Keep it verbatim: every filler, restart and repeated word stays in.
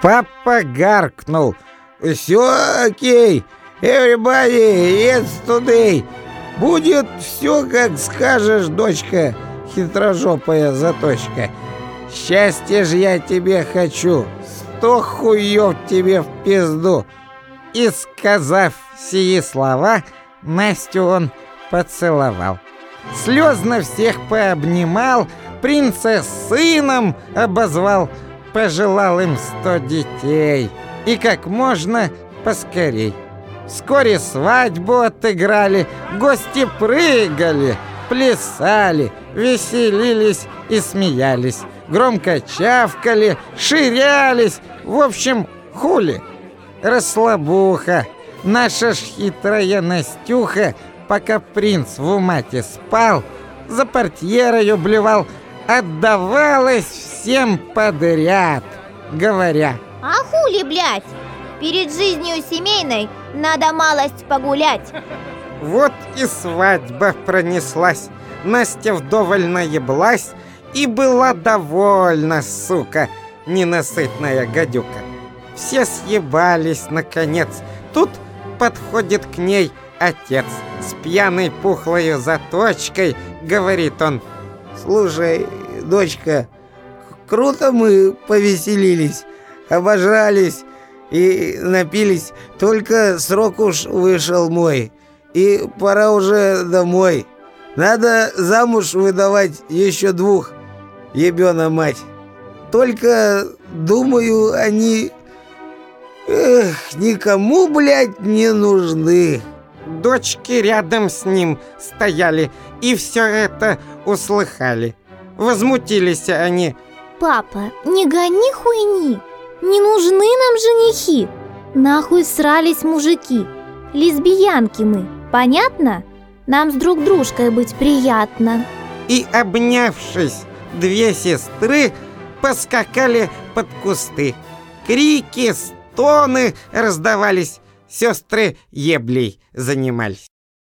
Папа гаркнул: «Все окей, everybody, it's today. Будет все, как скажешь, дочка, хитрожопая заточка. Счастье ж я тебе хочу, сто хуев тебе в пизду». И, сказав сии слова, Настю он поцеловал. Слезно всех пообнимал, принца сыном обозвал, пожелал им сто детей и как можно поскорей. Вскоре свадьбу отыграли, гости прыгали, плясали, веселились и смеялись, громко чавкали, ширялись, в общем, хули. Расслабуха, наша ж хитрая Настюха, пока принц в умате спал, за портьерою блевал, отдавалась всем подряд, говоря: «А хули, блядь? Перед жизнью семейной надо малость погулять». Вот и свадьба пронеслась, Настя вдоволь наеблась и была довольна, сука, ненасытная гадюка. Все съебались наконец. Тут подходит к ней отец с пьяной пухлою заточкой. Говорит он: «Слушай, дочка, круто мы повеселились, обожрались и напились. Только срок уж вышел мой, и пора уже домой. Надо замуж выдавать еще двух, ебена мать. Только, думаю, они... Эх, никому, блядь, не нужны». Дочки рядом с ним стояли и все это услыхали. Возмутились они: «Папа, не гони хуйни, не нужны нам женихи. Нахуй срались мужики, лесбиянки мы, понятно? Нам с друг дружкой быть приятно». И, обнявшись, две сестры поскакали под кусты. Крики, стоны раздавались, сестры еблей занимались.